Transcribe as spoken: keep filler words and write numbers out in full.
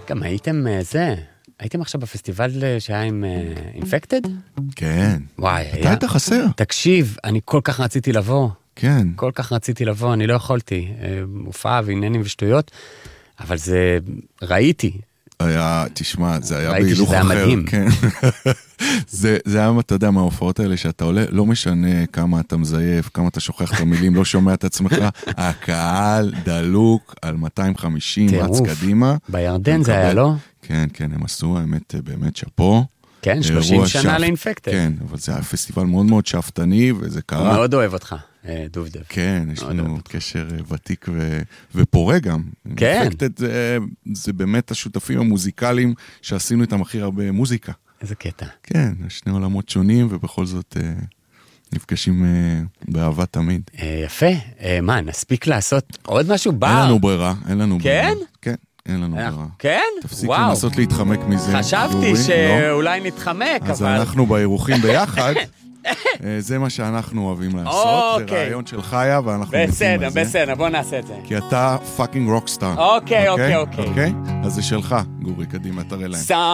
גם הייתם זה, הייתם עכשיו בפסטיבל שהיה עם אינפקטד? כן. וואי, אתה היה... היית חסר. תקשיב, אני כל כך רציתי לבוא. כן. כל כך רציתי לבוא, אני לא יכולתי. מופעה ועניינים ושטויות, אבל זה, ראיתי. היה, תשמע, זה היה ראיתי בהילוך שזה אחר. היה מדהים. כן. זה, זה היה, אתה יודע, מההופעות האלה שאתה עולה, לא משנה כמה אתה מזייף, כמה אתה שוכח את המילים, לא שומע את עצמך, הקהל דלוק על מאתיים וחמישים, רץ קדימה. בירדן זה היה, לא? כן, כן, הם עשו, האמת, באמת שפה. כן, שלושים שנה לאינפקטד. כן, אבל זה היה פסטיבל מאוד מאוד שאפתני, וזה קרה. מאוד אוהב אותך, דובדב. כן, יש לנו קשר ותיק ופורה גם. כן. אינפקטד זה באמת השותפים המוזיקליים שעשינו איתם הכי הרבה מוזיקה. איזה קטע. כן, שני עולמות שונים, ובכל זאת נפגשים באהבה תמיד. יפה. מה, נספיק לעשות עוד משהו? אין לנו ברירה, אין לנו ברירה. כן? כן. אין לנו ברירה. כן? תפסיק לנסות להתחמק מזה. חשבתי שאולי נתחמק, אבל... אז אנחנו באירוחים ביחד, זה מה שאנחנו אוהבים לעשות, זה רעיון של חיה, ואנחנו נותנים בסדר, על זה. בסדר, בוא נעשה את זה. כי אתה פאקינג רוקסטאר. אוקיי, אוקיי, אוקיי. אז זה שלך, גורי, קדימה, תראה להם.